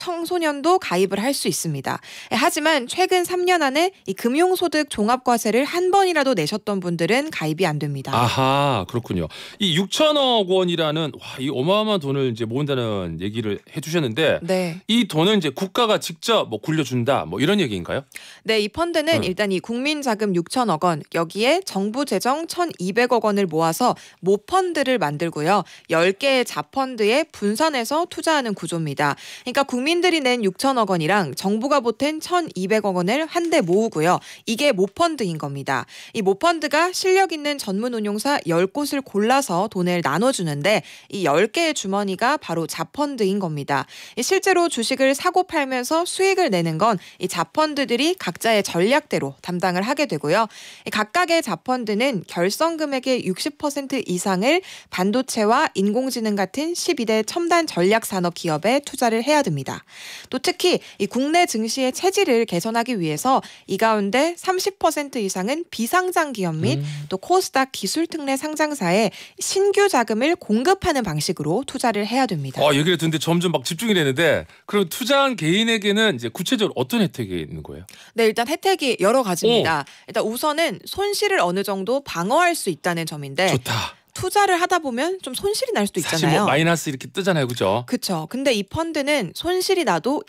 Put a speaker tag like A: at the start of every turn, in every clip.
A: 청소년도 가입을 할 수 있습니다. 하지만 최근 3년 안에 이 금융소득 종합과세를 한 번이라도 내셨던 분들은 가입이 안 됩니다.
B: 아하, 그렇군요. 이 6천억 원이라는 이 어마어마한 돈을 이제 모은다는 얘기를 해주셨는데,
A: 네.
B: 이 돈은 이제 국가가 직접 뭐 굴려준다, 뭐 이런 얘기인가요?
A: 네, 이 펀드는 일단 이 국민자금 6천억 원, 여기에 정부 재정 1,200억 원을 모아서 모펀드를 만들고요. 10개의 자펀드에 분산해서 투자하는 구조입니다. 그러니까 국민들이 낸 6천억 원이랑 정부가 보탠 1,200억 원을 한데 모으고요. 이게 모펀드인 겁니다. 이 모펀드가 실력 있는 전문 운용사 10곳을 골라서 돈을 나눠주는데 이 10개의 주머니가 바로 자펀드인 겁니다. 실제로 주식을 사고 팔면서 수익을 내는 건 이 자펀드들이 각자의 전략대로 담당을 하게 되고요. 각각의 자펀드는 결성 금액의 60% 이상을 반도체와 인공지능 같은 12대 첨단 전략 산업 기업에 투자를 해야 됩니다. 또 특히 이 국내 증시의 체질을 개선하기 위해서 이 가운데 30% 이상은 비상장 기업 및 또 코스닥 기술 특례 상장사에 신규 자금을 공급하는 방식으로 투자를 해야 됩니다.
B: 얘기를 듣는데 점점 막 집중이 되는데, 그럼 투자한 개인에게는 이제 구체적으로 어떤 혜택이 있는 거예요?
A: 네, 일단 혜택이 여러 가지입니다. 일단 우선은 손실을 어느 정도 방어할 수 있다는 점인데,
B: 좋다.
A: 투자를 하다 보면 좀 손실이 날 수도 있잖아요.
B: 사실 뭐 마이너스 이렇게 뜨잖아요, 그죠?
A: 그렇죠. 근데 이 펀드는 손실이 나도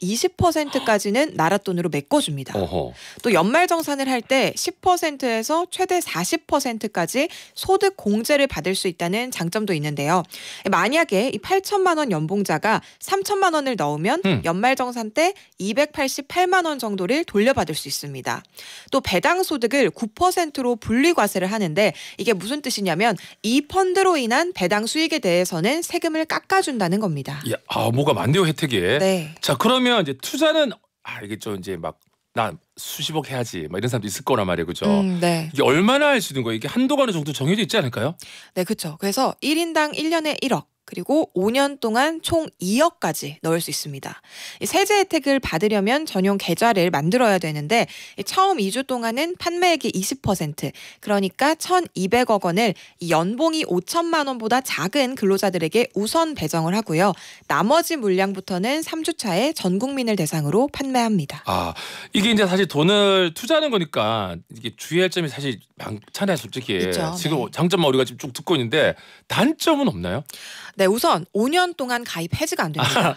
A: 20%까지는 나랏돈으로 메꿔줍니다.
B: 어허.
A: 또 연말정산을 할 때 10%에서 최대 40%까지 소득 공제를 받을 수 있다는 장점도 있는데요. 만약에 이 8천만 원 연봉자가 3천만 원을 넣으면 연말정산 때 288만 원 정도를 돌려받을 수 있습니다. 또 배당 소득을 9%로 분리과세를 하는데, 이게 무슨 뜻이냐면 이 펀드로 인한 배당 수익에 대해서는 세금을 깎아준다는 겁니다.
B: 뭐가 많네요, 혜택이.
A: 네.
B: 자, 그러면 이제 투자는 이게 좀 이제 막 나 수십억 해야지 막 이런 사람도 있을 거란 말이에요, 그죠?
A: 네.
B: 이게 얼마나 할 수 있는 거예요? 이게 한도가 어느 정도 정해져 있지 않을까요?
A: 네, 그렇죠. 그래서 1인당 1년에 1억. 그리고 5년 동안 총 2억까지 넣을 수 있습니다. 세제 혜택을 받으려면 전용 계좌를 만들어야 되는데, 처음 2주 동안은 판매액의 20%, 그러니까 1,200억 원을 연봉이 5천만 원보다 작은 근로자들에게 우선 배정을 하고요. 나머지 물량부터는 3주 차에 전 국민을 대상으로 판매합니다.
B: 이게 이제 사실 돈을 투자하는 거니까 이게 주의할 점이 사실 많잖아요, 솔직히.
A: 있죠.
B: 지금
A: 네.
B: 장점만 우리가 지금 쭉 듣고 있는데 단점은 없나요?
A: 네, 우선 5년 동안 가입 해지가 안 됩니다.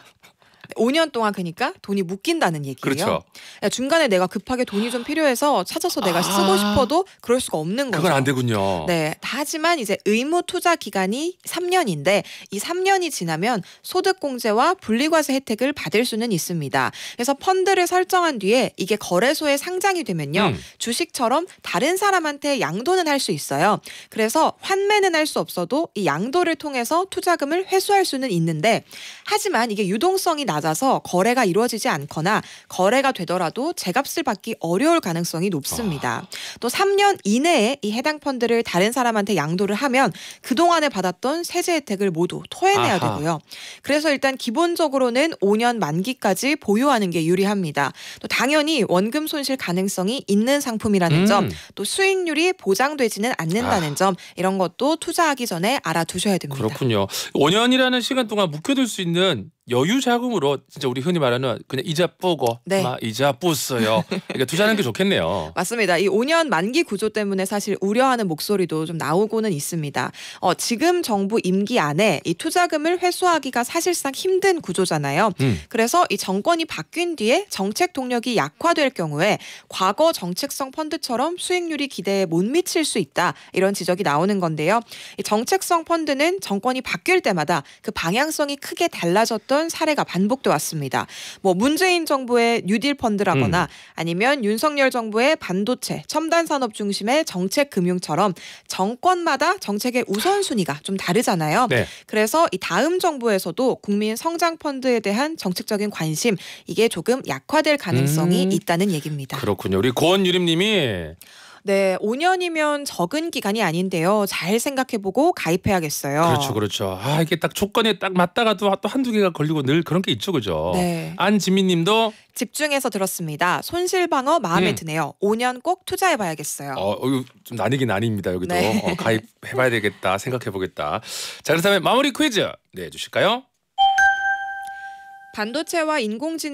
A: 5년 동안 그러니까 돈이 묶인다는 얘기예요.
B: 그렇죠.
A: 중간에 내가 급하게 돈이 좀 필요해서 찾아서 내가 쓰고 싶어도 그럴 수가 없는 거죠.
B: 그건 안 되군요.
A: 네. 하지만 이제 의무 투자 기간이 3년인데 이 3년이 지나면 소득공제와 분리과세 혜택을 받을 수는 있습니다. 그래서 펀드를 설정한 뒤에 이게 거래소에 상장이 되면요. 주식처럼 다른 사람한테 양도는 할 수 있어요. 그래서 환매는 할 수 없어도 이 양도를 통해서 투자금을 회수할 수는 있는데, 하지만 이게 유동성이 낮아서 거래가 이루어지지 않거나 거래가 되더라도 제값을 받기 어려울 가능성이 높습니다. 또 3년 이내에 이 해당 펀드를 다른 사람한테 양도를 하면 그동안에 받았던 세제 혜택을 모두 토해내야 되고요. 그래서 일단 기본적으로는 5년 만기까지 보유하는 게 유리합니다. 또 당연히 원금 손실 가능성이 있는 상품이라는 점, 또 수익률이 보장되지는 않는다는 점, 이런 것도 투자하기 전에 알아두셔야 됩니다.
B: 그렇군요. 5년이라는 시간 동안 묵혀둘 수 있는 여유 자금으로 진짜 우리 흔히 말하는 그냥 이자 뿌고 이자 뿌어요. 그러니까 투자하는 게 좋겠네요.
A: 맞습니다. 이 5년 만기 구조 때문에 사실 우려하는 목소리도 좀 나오고는 있습니다. 지금 정부 임기 안에 이 투자금을 회수하기가 사실상 힘든 구조잖아요. 그래서 이 정권이 바뀐 뒤에 정책 동력이 약화될 경우에 과거 정책성 펀드처럼 수익률이 기대에 못 미칠 수 있다, 이런 지적이 나오는 건데요. 이 정책성 펀드는 정권이 바뀔 때마다 그 방향성이 크게 달라졌던 사례가 반복돼 왔습니다. 문재인 정부의 뉴딜 펀드라거나 아니면 윤석열 정부의 반도체, 첨단 산업 중심의 정책 금융처럼 정권마다 정책의 우선순위가 좀 다르잖아요.
B: 네.
A: 그래서 이 다음 정부에서도 국민 성장 펀드에 대한 정책적인 관심, 이게 조금 약화될 가능성이 있다는 얘기입니다.
B: 그렇군요. 우리 고원유림님이
A: 네, 5년이면 적은 기간이 아닌데요. 잘 생각해보고 가입해야겠어요.
B: 그렇죠. 이게 딱 조건에 딱 맞다가도 또 한두 개가 걸리고 늘 그런 게 있죠, 그죠?
A: 네.
B: 안지민님도
A: 집중해서 들었습니다. 손실 방어 마음에 드네요. 5년 꼭 투자해봐야겠어요.
B: 좀 나뉘긴 나뉩니다. 여기도
A: 네.
B: 가입해봐야 되겠다, 생각해보겠다. 자, 그렇다면 마무리 퀴즈 내주실까요?
A: 반도체와 인공지능